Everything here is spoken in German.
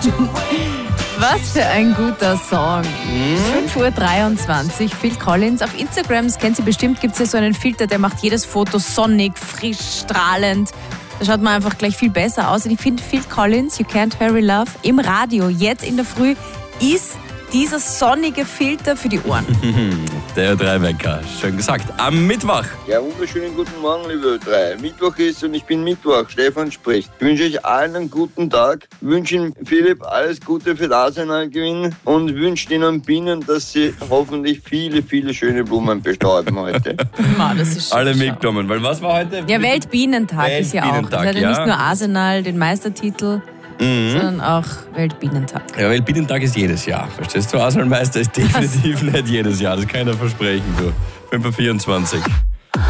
Was für ein guter Song. 5:23 Uhr, Phil Collins. Auf Instagram, das kennt Sie bestimmt, gibt es ja so einen Filter, der macht jedes Foto sonnig, frisch, strahlend. Da schaut man einfach gleich viel besser aus. Und ich finde, Phil Collins, You Can't Hurry Love, im Radio, jetzt in der Früh, ist dieser sonnige Filter für die Ohren. Der Ö3-Wecker, schön gesagt. Am Mittwoch. Ja, wunderschönen guten Morgen, liebe Ö3. Mittwoch ist und ich bin Mittwoch. Stefan spricht. Ich wünsche euch allen einen guten Tag. Wünsche Philipp alles Gute für den Arsenal-Gewinn und wünsche den Bienen, dass sie hoffentlich viele, viele schöne Blumen bestäuben heute. Das ist Alle mitgenommen, weil was war heute? Ja, Weltbienentag ist ja auch. Weltbienentag, Das hat ja ja. nicht nur Arsenal, den Meistertitel, sondern auch Weltbienentag. Ja, Weltbienentag ist jedes Jahr. Verstehst du? Arsenal-Meister ist definitiv nicht jedes Jahr. Das kann ich dir versprechen. Du. 5:24 Uhr.